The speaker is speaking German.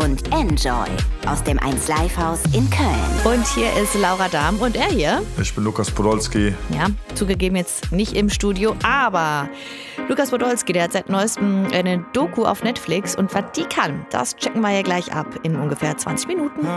und Enjoy aus dem 1Live-Haus in Köln. Und hier ist Laura Dahm und er hier. Ich bin Lukas Podolski. Ja, zugegeben jetzt nicht im Studio, aber Lukas Podolski, der hat seit neuestem eine Doku auf Netflix und was die kann, das checken wir ja gleich ab in ungefähr 20 Minuten.